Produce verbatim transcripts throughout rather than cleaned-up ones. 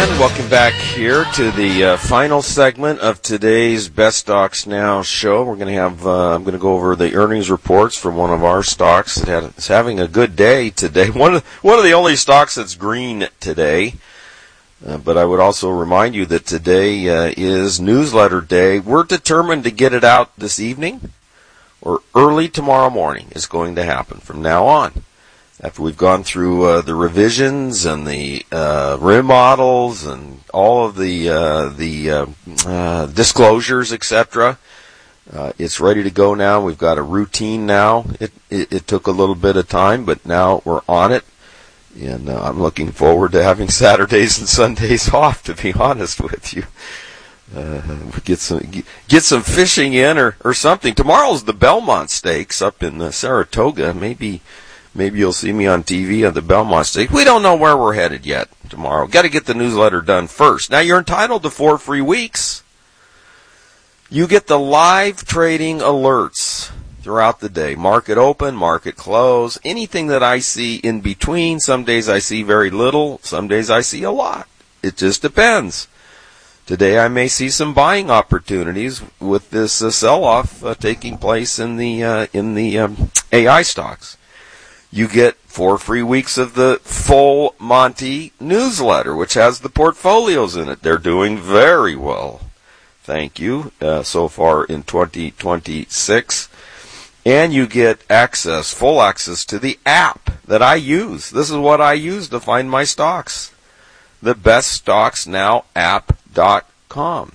And welcome back here to the uh, final segment of today's Best Stocks Now show. We're going to have, uh, I'm going to go over the earnings reports from one of our stocks that had, is having a good day today. One of, one of the only stocks that's green today. Uh, but I would also remind you that today uh, is newsletter day. We're determined to get it out this evening or early tomorrow morning is going to happen from now on. After we've gone through uh, the revisions and the uh, remodels and all of the uh, the uh, uh, disclosures, et cetera, uh, it's ready to go now. We've got a routine now. It, it it took a little bit of time, but now we're on it, and uh, I'm looking forward to having Saturdays and Sundays off. To be honest with you, uh, get some get some fishing in or or something. Tomorrow's the Belmont Stakes up in uh, Saratoga. Maybe. Maybe you'll see me on T V at the Belmont Stakes. We don't know where we're headed yet tomorrow. Got to get the newsletter done first. Now, you're entitled to four free weeks. You get the live trading alerts throughout the day. Market open, market close, anything that I see in between. Some days I see very little. Some days I see a lot. It just depends. Today I may see some buying opportunities with this uh, sell-off uh, taking place in the uh, in the um, A I stocks. You get four free weeks of the Full Monty newsletter, which has the portfolios in it. They're doing very well. Thank you. Uh, so far in twenty twenty-six. And you get access, full access to the app that I use. This is what I use to find my stocks. The best stocks now app dot com.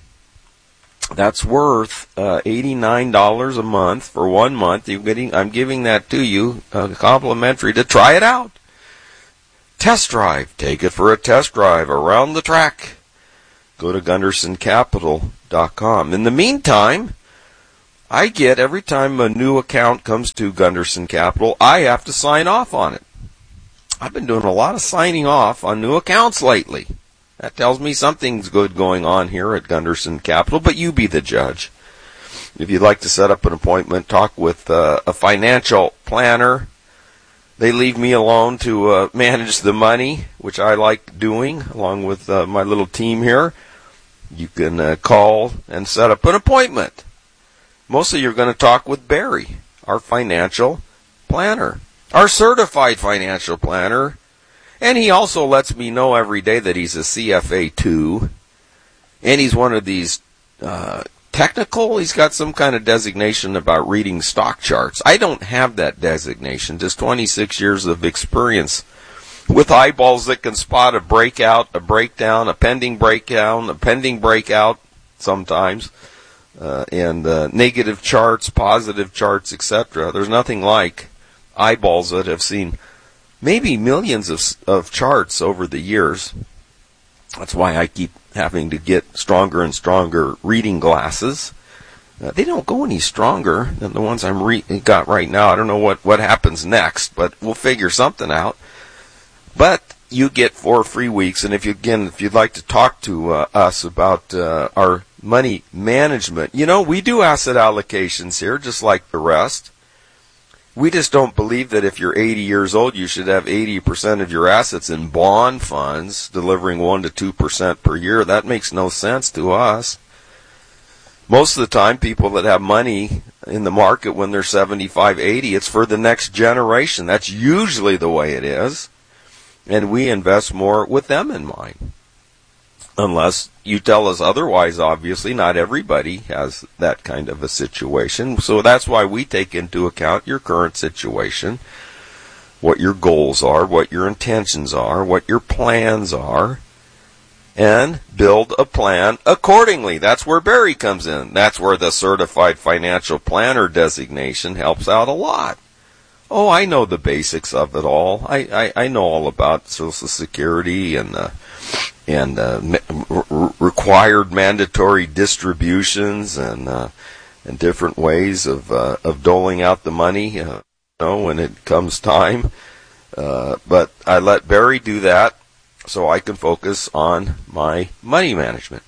That's worth uh, eighty-nine dollars a month for one month. You're getting, I'm giving that to you, uh, complimentary to try it out. Test drive. Take it for a test drive around the track. Go to Gunderson Capital dot com. In the meantime, I get every time a new account comes to Gunderson Capital, I have to sign off on it. I've been doing a lot of signing off on new accounts lately. That tells me something's good going on here at Gunderson Capital, but you be the judge. If you'd like to set up an appointment, talk with uh, a financial planner. They leave me alone to uh, manage the money, which I like doing, along with uh, my little team here. You can uh, call and set up an appointment. Mostly you're going to talk with Barry, our financial planner, our certified financial planner. And he also lets me know every day that he's a C F A two, and he's one of these uh, technical, he's got some kind of designation about reading stock charts. I don't have that designation, just twenty-six years of experience with eyeballs that can spot a breakout, a breakdown, a pending breakdown, a pending breakout sometimes, uh, and uh, negative charts, positive charts, et cetera. There's nothing like eyeballs that have seen maybe millions of of charts over the years. That's why I keep having to get stronger and stronger reading glasses. Uh, they don't go any stronger than the ones I'm re- got right now. I don't know what, what happens next, but we'll figure something out. But you get four free weeks, and if you again, if you'd like to talk to uh, us about uh, our money management, you know, we do asset allocations here, just like the rest. We just don't believe that if you're eighty years old, you should have eighty percent of your assets in bond funds, delivering one to two percent per year. That makes no sense to us. Most of the time, people that have money in the market when they're seventy-five, eighty, it's for the next generation. That's usually the way it is. And we invest more with them in mind. Unless you tell us otherwise, obviously, not everybody has that kind of a situation. So that's why we take into account your current situation, what your goals are, what your intentions are, what your plans are, and build a plan accordingly. That's where Barry comes in. That's where the Certified Financial Planner designation helps out a lot. Oh, I know the basics of it all. I, I, I know all about Social Security and uh, and uh, re- required mandatory distributions and uh, and different ways of uh, of doling out the money, uh, you know, when it comes time. Uh, but I let Barry do that so I can focus on my money management.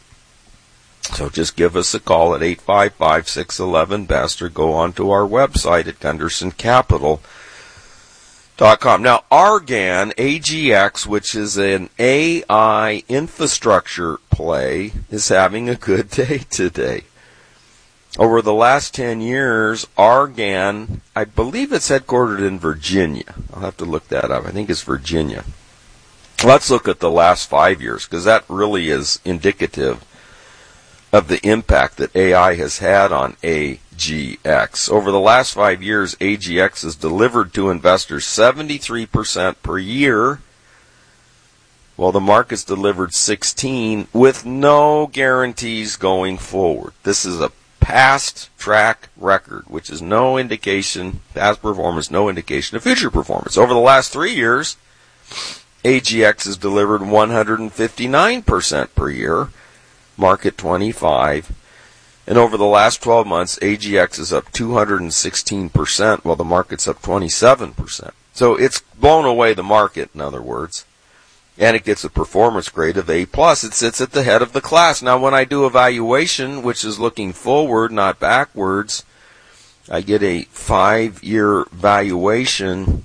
So just give us a call at eight five five, six one one, B E S T or go on to our website at Gunderson Capital. Dot com. Now, Argan, A G X, which is an A I infrastructure play, is having a good day today. Over the last ten years, Argan, I believe it's headquartered in Virginia. I'll have to look that up. I think it's Virginia. Let's look at the last five years, because that really is indicative of the impact that A I has had on A G X. Over the last five years, A G X has delivered to investors seventy-three percent per year, while the market's delivered sixteen, with no guarantees going forward. This is a past track record, which is no indication, past performance, no indication of future performance. Over the last three years, A G X has delivered one hundred fifty-nine percent per year, market twenty-five, and over the last twelve months, A G X is up two hundred sixteen percent, while the market's up twenty-seven percent. So it's blown away the market, in other words. And it gets a performance grade of A plus. It sits at the head of the class. Now, when I do a valuation, which is looking forward, not backwards, I get a five-year valuation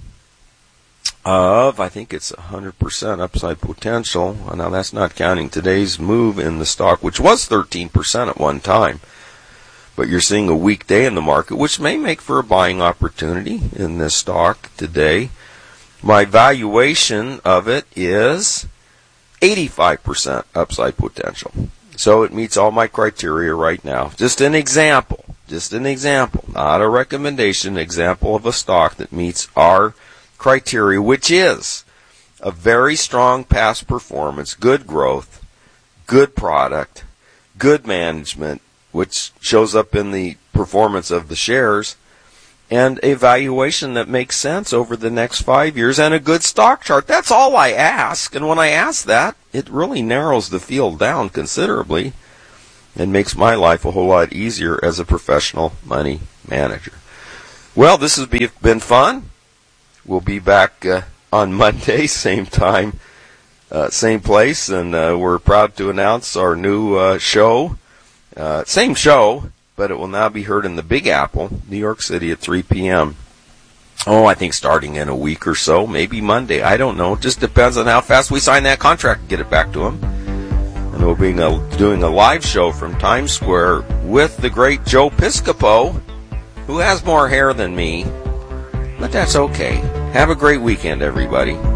of, I think it's one hundred percent upside potential. Now, that's not counting today's move in the stock, which was thirteen percent at one time. But you're seeing a weak day in the market, which may make for a buying opportunity in this stock today. My valuation of it is eighty-five percent upside potential. So it meets all my criteria right now. Just an example, just an example, not a recommendation, example of a stock that meets our criteria, which is a very strong past performance, good growth, good product, good management, which shows up in the performance of the shares, and a valuation that makes sense over the next five years, and a good stock chart. That's all I ask. And when I ask that, it really narrows the field down considerably and makes my life a whole lot easier as a professional money manager. Well, this has been fun. We'll be back uh, on Monday, same time, uh, same place, and uh, we're proud to announce our new uh, show. Uh, same show, but it will now be heard in the Big Apple, New York City at three p.m. Oh, I think starting in a week or so, maybe Monday. I don't know. It just depends on how fast we sign that contract and get it back to them. And we'll be a, doing a live show from Times Square with the great Joe Piscopo, who has more hair than me. But that's okay. Have a great weekend, everybody.